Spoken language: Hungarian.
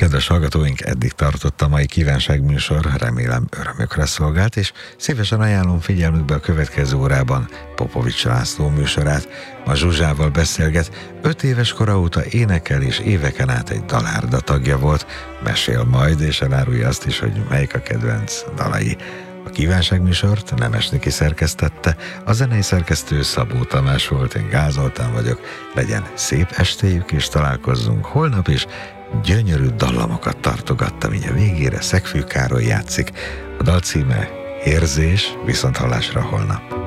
Kedves hallgatóink, eddig tartott a mai kívánságműsor, remélem örömökre szolgált, és szívesen ajánlom figyelmükbe a következő órában Popovics László műsorát. Ma Zsuzsával beszélget, 5 éves kora óta énekel, és éveken át egy dalárda tagja volt. Mesél majd, és elárulja azt is, hogy melyik a kedvenc dalai. A kívánságműsort Nemes Niki szerkesztette, a zenei szerkesztő Szabó Tamás volt, én Gál Zoltán vagyok. Legyen szép estéjük, és találkozzunk holnap is. Gyönyörű dallamokat tartogattam, így a végére Szegfű Károly játszik. A dal címe Érzés, viszont hallásra holnap.